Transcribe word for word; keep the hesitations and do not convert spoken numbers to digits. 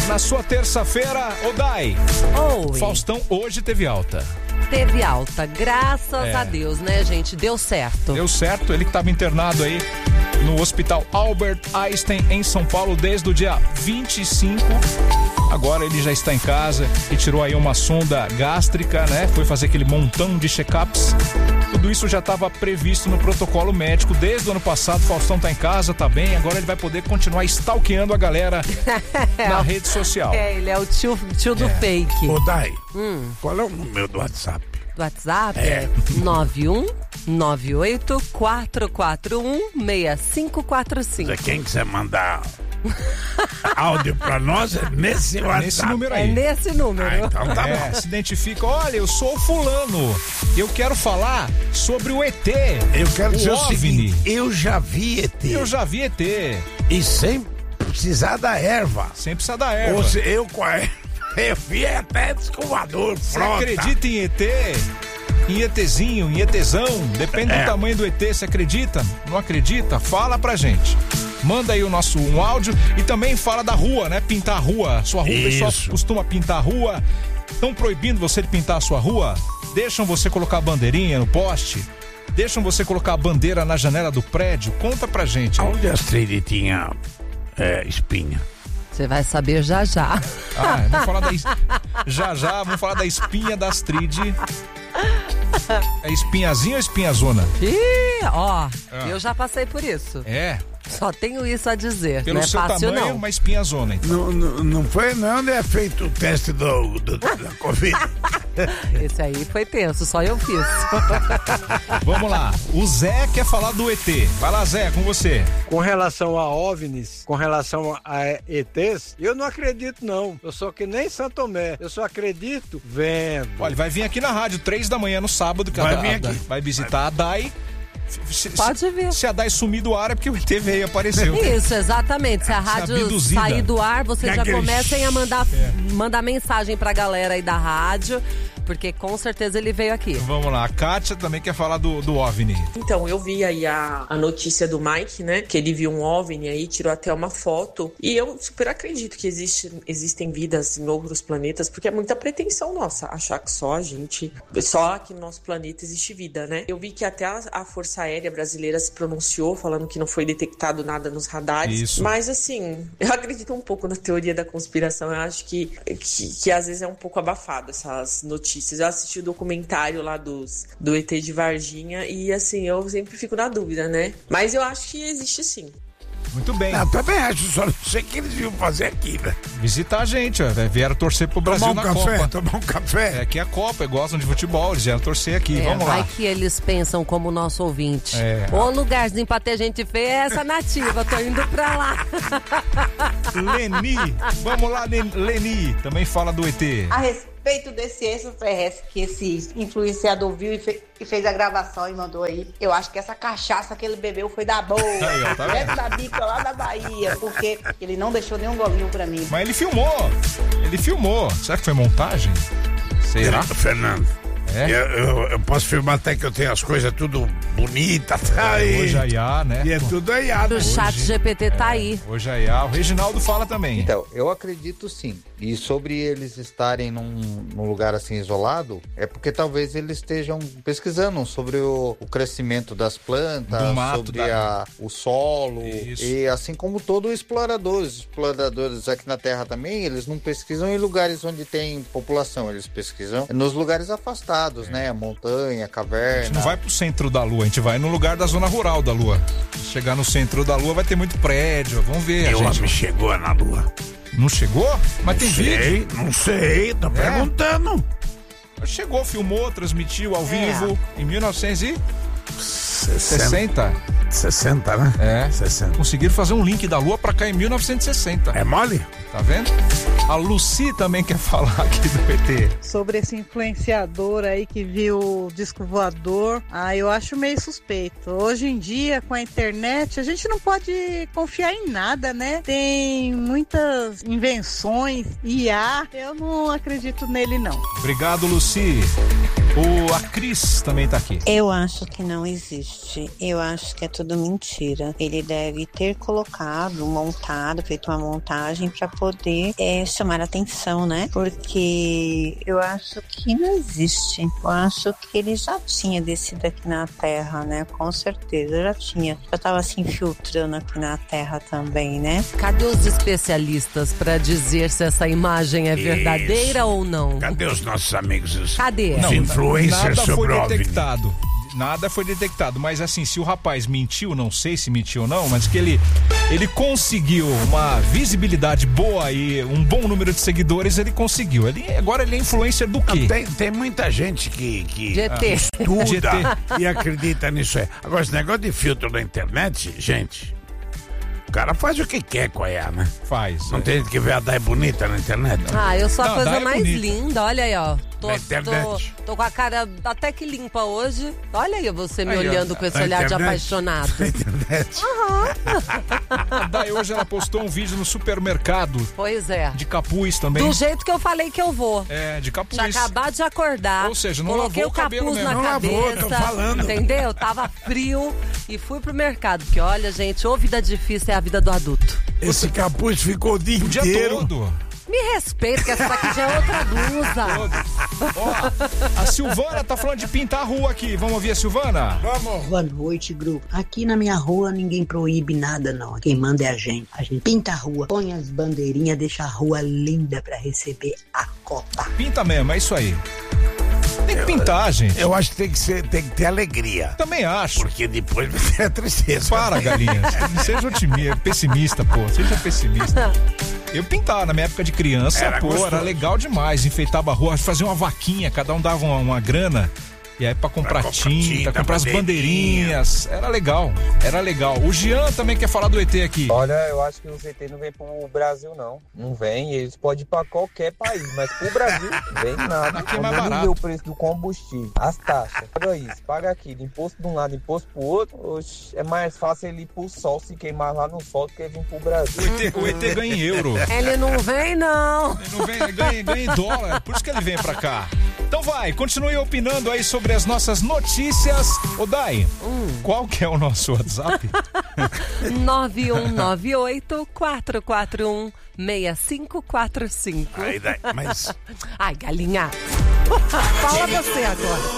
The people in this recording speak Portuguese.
Na sua terça-feira, Odai, Oi. Faustão hoje teve alta. Teve alta, graças É. a Deus, né, gente? Deu certo. Deu certo, ele que estava internado aí no Hospital Albert Einstein, em São Paulo, desde o dia vinte e cinco. Agora ele já está em casa e tirou aí uma sonda gástrica, né? Foi fazer aquele montão de check-ups. Tudo isso já estava previsto no protocolo médico desde o ano passado. Faustão tá em casa, tá bem. Agora ele vai poder continuar stalkeando a galera na rede social. É, ele é o tio, tio do É. fake. Ô, Dai, Hum. qual é o número do WhatsApp? Do WhatsApp É. é nove um nove oito quatro quatro um seis cinco quatro cinco. Se quem quiser mandar áudio pra nós, é nesse WhatsApp. Nesse número É aí. nesse número. Ah, então tá É, bom. se identifica, olha, eu sou o fulano, eu quero falar sobre o E T. Eu quero o dizer o OVNI. seguinte, eu já vi E T. Eu já vi E T, E sem precisar da erva. sem precisar da erva. Ou se eu com a erva, eu vi até descovador, Você frota. acredita em E T? Em ETzinho, em ETzão? Depende É. do tamanho do E T, você acredita? Não acredita? Fala pra gente. Manda aí o nosso um áudio e também fala da rua, né? Pintar a rua. Sua rua, o pessoal Isso. costuma pintar a rua. Estão proibindo você de pintar a sua rua? Deixam você colocar a bandeirinha no poste? Deixam você colocar a bandeira na janela do prédio? Conta pra gente. aí. Onde a Astrid tinha é, espinha? Você vai saber já já. Ah, vamos falar da es- já já, vamos falar da espinha da Astrid. É espinhazinha ou espinhazona? Ih, ó, Ah. eu já passei por isso. É, Só tenho isso a dizer. pelo não é seu fácil, tamanho, não. uma espinhazona, então. Não, não, não foi, não é onde é feito o teste do, do- da Covid. Esse aí foi tenso, só eu fiz. Vamos lá, o Zé quer falar do E T. Vai lá, Zé, com você. Com relação a OVNIs, com relação a E Tês, eu não acredito não. Eu sou que nem Santo Tomé. Eu só acredito vendo. Olha, vai vir aqui na rádio três da manhã no sábado, que Vai a, vir a- aqui. vai visitar a Dai. Se, Pode se, vir. Se a Dai sumir do ar é porque o E T veio e apareceu. Isso, exatamente. Se a rádio abduzida. sair do ar, vocês Tem já aquele- comecem a mandar, É. mandar mensagem pra galera aí da rádio, porque com certeza ele veio aqui. Vamos lá, a Kátia também quer falar do, do OVNI. Então, eu vi aí a, a notícia do Mike, né? Que ele viu um OVNI aí, tirou até uma foto. E eu super acredito que existe, existem vidas em outros planetas, porque é muita pretensão nossa achar que só a gente, só aqui no nosso planeta existe vida, né? Eu vi que até a, a Força Aérea Brasileira se pronunciou, falando que não foi detectado nada nos radares. Isso. Mas, assim, eu acredito um pouco na teoria da conspiração. Eu acho que, que, que às vezes é um pouco abafado essas notícias. Eu assisti o documentário lá dos, do E T de Varginha e, assim, eu sempre fico na dúvida, né? Mas eu acho que existe sim. Muito bem. Não, também acho, só não sei o que eles iam fazer aqui, né? Visitar a gente, ó. Vieram torcer pro Brasil Tomar um na café, Copa. tomar um café. É aqui é a Copa, gostam de futebol, eles vieram torcer aqui. É, Vamos vai lá. que eles pensam como o nosso ouvinte. É. O lugarzinho pra ter gente feia é essa nativa. Tô indo pra lá. Leni, vamos lá, Len- Leni, também fala do E T. A respeito desse extraterrestre que esse influenciador viu e, fe- e fez a gravação e mandou aí, eu acho que essa cachaça que ele bebeu foi da boa. Aí, ó, tá vendo? Direto da bica lá da Bahia, porque ele não deixou nenhum golinho pra mim. Mas ele filmou, ele filmou. Será que foi montagem? Será? Fernando, É? eu, eu, eu posso filmar até que eu tenho as coisas tudo bonitas, tá aí. Hoje a I A, né? E é tudo aí, ah, O chat G P T tá aí. Hoje a I A. O Reginaldo fala também. Então, eu acredito sim. E sobre eles estarem num, num lugar assim isolado, é porque talvez eles estejam pesquisando sobre o, o crescimento das plantas, Do mato, sobre da- a, o solo. Isso. E assim como todo explorador, os exploradores aqui na Terra também, eles não pesquisam em lugares onde tem população, eles pesquisam nos lugares afastados, né? Montanha, A caverna. gente não vai pro centro da Lua, a gente vai no lugar da zona rural da Lua. Se chegar no centro da Lua vai ter muito prédio, vamos ver. Eu a gente... me chegou na lua. Não chegou? Mas tem não vídeo. sei, não sei, tô perguntando. Chegou, filmou, transmitiu ao É. vivo em mil novecentos e sessenta. sessenta. sessenta, né? É. sessenta. Conseguiram fazer um link da Lua pra cá em mil novecentos e sessenta. É mole? Tá vendo? A Lucy também quer falar aqui do E T. Sobre esse influenciador aí que viu o disco voador, ah, eu acho meio suspeito. Hoje em dia, com a internet, a gente não pode confiar em nada, né? Tem muitas invenções, I A, eu não acredito nele não. Obrigado, Lucy. O, a Cris também tá aqui. Eu acho que não existe. Eu acho que é tudo mentira. Ele deve ter colocado, montado, feito uma montagem para poder é, chamar a atenção, né? Porque eu acho que não existe. Eu acho que ele já tinha descido aqui na Terra, né? Com certeza, já tinha. Já tava se infiltrando aqui na Terra também, né? Cadê os especialistas para dizer se essa imagem é verdadeira Isso. ou não? Cadê os nossos amigos? Os, Cadê? Os Não, influencers nada foi sobre OVNI? detectado. Nada foi detectado, mas assim, se o rapaz mentiu, não sei se mentiu ou não, mas que ele, ele conseguiu uma visibilidade boa e um bom número de seguidores, ele conseguiu. Ele, agora ele é influencer do quê? Não, tem, tem muita gente que, que G T. estuda G T. e acredita nisso aí. Agora, esse negócio de filtro na internet, gente, o cara faz o que quer com a I A, né? Faz. Não é. tem gente que vê a Dai bonita na internet? Ah, eu sou a Não, coisa Dai é mais bonita. linda, olha aí, ó. Tô, Na tô, internet. tô com a cara até que limpa hoje. Olha aí você me Aí, ó, olhando com esse na olhar de internet. apaixonado. Na internet. A Dai hoje ela postou um vídeo no supermercado Pois é. de capuz também. Do jeito que eu falei que eu vou. É, de capuz. Tinha acabado de acordar. Ou seja, não coloquei lavou o o cabelo capuz mesmo. na Não cabeça. lavou, tô falando. Entendeu? Tava frio e fui pro mercado. Porque olha, gente, ou vida difícil é a vida do adulto. Esse capuz ficou o dia O dia inteiro. todo. Me respeita, que essa daqui já é outra blusa. Ó, a Silvana tá falando de pintar a rua aqui. Vamos ouvir a Silvana? Vamos. Boa noite, grupo. Aqui na minha rua ninguém proíbe nada, não. Quem manda é a gente. A gente pinta a rua, põe as bandeirinhas, deixa a rua linda pra receber a Copa. Pinta mesmo, é isso aí. Tem que pintar, gente. Eu acho que tem que, ser, tem que ter alegria. Também acho. Porque depois vai ter a tristeza. Para, galinha. Seja otimista, pessimista, pô. Seja pessimista. Eu pintava na minha época de criança, Era pô, gostoso. era legal demais. Enfeitava a rua, fazia uma vaquinha, cada um dava uma, uma grana. E aí pra comprar, Pra comprar tinta, tinta, comprar as bandeirinha. bandeirinhas. Era legal, era legal. O Jean também quer falar do E T aqui. Olha, eu acho que os E T não vem pro Brasil, não. Não vem, eles podem ir pra qualquer país, mas pro Brasil não vem nada. Aqui é mais Vamos barato. ver o preço do combustível, as taxas. Paga isso, paga aquilo, imposto de um lado, imposto pro outro. Oxe, é mais fácil ele ir pro sol, se queimar lá no sol, do que vir pro Brasil. O E T, o E T ganha em euro. Ele não vem, não. Ele não vem, ele ganha, ganha em dólar, por isso que ele vem pra cá. Então vai, continue opinando aí sobre as nossas notícias. Ô Dai, Hum. qual que é o nosso WhatsApp? nove um nove oito, quatro quatro um, seis cinco quatro cinco. Aí, daí, mas Ai, galinha. Fala você agora.